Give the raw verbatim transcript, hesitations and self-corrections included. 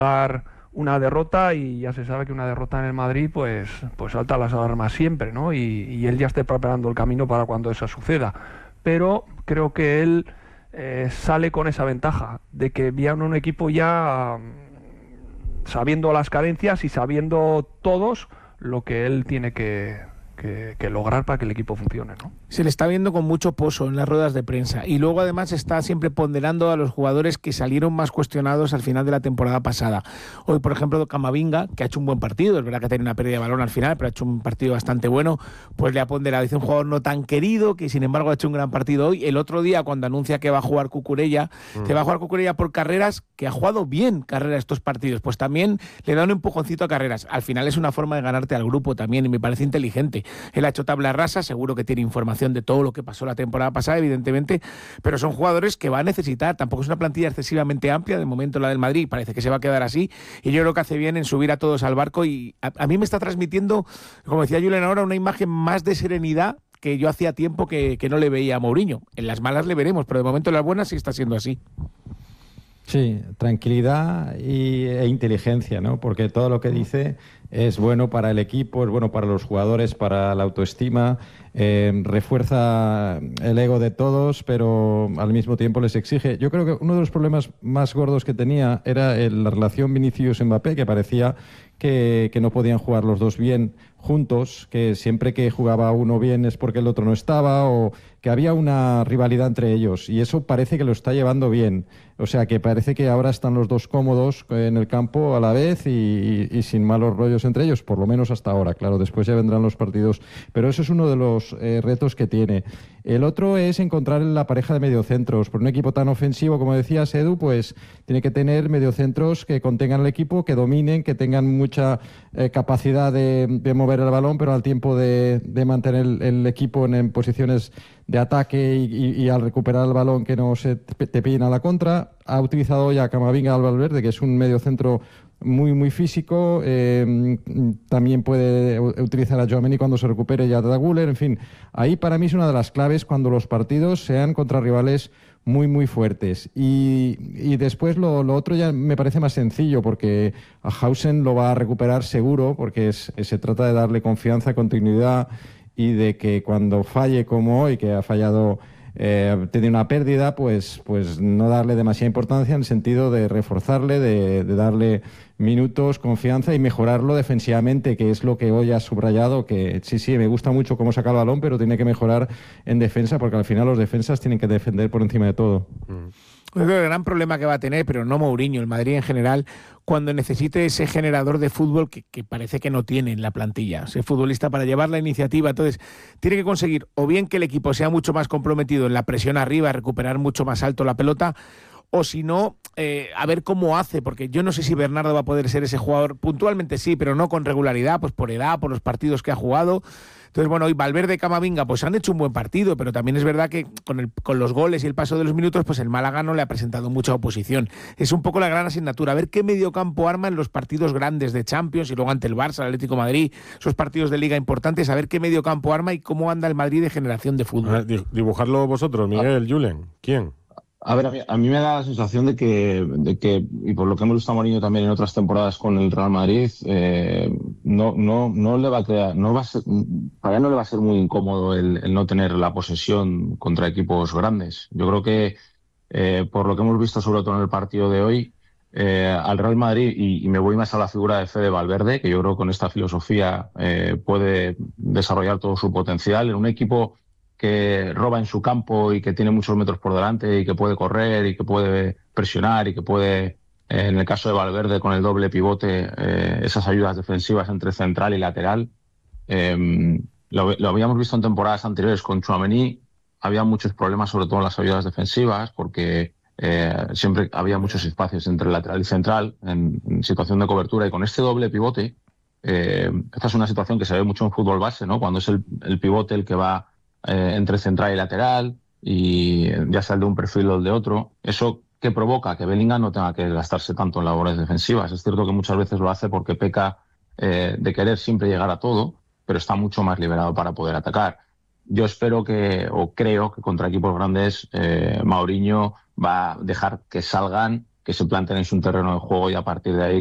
una derrota y ya se sabe que una derrota en el Madrid pues, pues salta las alarmas siempre, ¿no? Y, y él ya esté preparando el camino para cuando eso suceda. Pero creo que él eh, sale con esa ventaja de que viene un equipo ya mm, sabiendo las carencias y sabiendo todos lo que él tiene que, que, que lograr para que el equipo funcione, ¿no? Se le está viendo con mucho pozo en las ruedas de prensa y luego además está siempre ponderando a los jugadores que salieron más cuestionados al final de la temporada pasada. Hoy, por ejemplo, Camavinga, que ha hecho un buen partido, es verdad que ha tenido una pérdida de balón al final, pero ha hecho un partido bastante bueno, pues le ha ponderado. Dice un jugador no tan querido, que sin embargo ha hecho un gran partido hoy. El otro día, cuando anuncia que va a jugar Cucurella, mm. que va a jugar Cucurella por Carreras, que ha jugado bien Carreras estos partidos, pues también le da un empujoncito a Carreras. Al final es una forma de ganarte al grupo también y me parece inteligente. Él ha hecho tabla rasa, seguro que tiene información de todo lo que pasó la temporada pasada, evidentemente, pero son jugadores que va a necesitar. Tampoco es una plantilla excesivamente amplia, de momento la del Madrid parece que se va a quedar así, y yo creo que hace bien en subir a todos al barco, y a, a mí me está transmitiendo, como decía Julen ahora, una imagen más de serenidad que yo hacía tiempo que, que no le veía a Mourinho. En las malas le veremos, pero de momento en las buenas sí está siendo así. Sí, tranquilidad y, e inteligencia, ¿no? Porque todo lo que dice es bueno para el equipo, es bueno para los jugadores, para la autoestima, eh, refuerza el ego de todos, pero al mismo tiempo les exige. Yo creo que uno de los problemas más gordos que tenía era el, la relación Vinicius-Mbappé, que parecía que, que no podían jugar los dos bien juntos, que siempre que jugaba uno bien es porque el otro no estaba, o que había una rivalidad entre ellos, y eso parece que lo está llevando bien. O sea, que parece que ahora están los dos cómodos en el campo a la vez y, y, y sin malos rollos entre ellos, por lo menos hasta ahora. Claro, después ya vendrán los partidos, pero eso es uno de los eh, retos que tiene. El otro es encontrar la pareja de mediocentros. Por un equipo tan ofensivo, como decías, Edu, pues tiene que tener mediocentros que contengan el equipo, que dominen, que tengan mucha eh, capacidad de, de mover el balón, pero al tiempo de, de mantener el, el equipo en, en posiciones de ataque y, y, y al recuperar el balón que no se te, te pillen a la contra. Ha utilizado ya a Camavinga al Valverde, que es un mediocentro muy muy físico, eh, también puede utilizar a Tchouaméni cuando se recupere y a Arda Güler, en fin, ahí para mí es una de las claves cuando los partidos sean contra rivales muy muy fuertes. Y, y después lo, lo otro ya me parece más sencillo, porque a Hausen lo va a recuperar seguro, porque es, se trata de darle confianza, continuidad, y de que cuando falle como hoy, que ha fallado, eh, tiene una pérdida, pues, pues no darle demasiada importancia, en el sentido de reforzarle, de, de darle minutos, confianza y mejorarlo defensivamente, que es lo que hoy ha subrayado, que sí, sí, me gusta mucho cómo saca el balón, pero tiene que mejorar en defensa, porque al final los defensas tienen que defender por encima de todo. Mm. Yo creo que el gran problema que va a tener, pero no Mourinho, el Madrid en general, cuando necesite ese generador de fútbol que, que parece que no tiene en la plantilla, ese futbolista para llevar la iniciativa. Entonces, tiene que conseguir o bien que el equipo sea mucho más comprometido en la presión arriba, recuperar mucho más alto la pelota, o si no, eh, a ver cómo hace, porque yo no sé si Bernardo va a poder ser ese jugador, puntualmente sí, pero no con regularidad, pues por edad, por los partidos que ha jugado. Entonces, bueno, hoy Valverde y Camavinga pues han hecho un buen partido, pero también es verdad que con, el, con los goles y el paso de los minutos, pues el Málaga no le ha presentado mucha oposición. Es un poco la gran asignatura, a ver qué mediocampo arma en los partidos grandes de Champions y luego ante el Barça, el Atlético de Madrid, esos partidos de Liga importantes, a ver qué mediocampo arma y cómo anda el Madrid de generación de fútbol. A ver, dibujarlo vosotros, Miguel, ah. Julen, ¿quién? A ver, a mí, a mí me da la sensación de que, de que, y por lo que hemos visto a Mourinho también en otras temporadas con el Real Madrid, eh, no, no, no le va a crear, no va a ser, para él no le va a ser muy incómodo el, el no tener la posesión contra equipos grandes. Yo creo que, eh, por lo que hemos visto sobre todo en el partido de hoy, eh, al Real Madrid, y, y me voy más a la figura de Fede Valverde, que yo creo que con esta filosofía eh, puede desarrollar todo su potencial en un equipo que roba en su campo y que tiene muchos metros por delante y que puede correr y que puede presionar y que puede, eh, en el caso de Valverde, con el doble pivote, eh, esas ayudas defensivas entre central y lateral. Eh, lo, lo habíamos visto en temporadas anteriores con Tchouaméni, había muchos problemas, sobre todo en las ayudas defensivas, porque eh, siempre había muchos espacios entre el lateral y central en, en situación de cobertura, y con este doble pivote, eh, esta es una situación que se ve mucho en fútbol base, ¿no? Cuando es el, el pivote el que va Eh, entre central y lateral, y ya sea el de un perfil o el de otro. Eso que provoca que Bellingham no tenga que gastarse tanto en labores defensivas. Es cierto que muchas veces lo hace porque peca eh, de querer siempre llegar a todo, pero está mucho más liberado para poder atacar. Yo espero que, o creo que contra equipos grandes, eh, Mourinho va a dejar que salgan que se planteen en un terreno de juego y a partir de ahí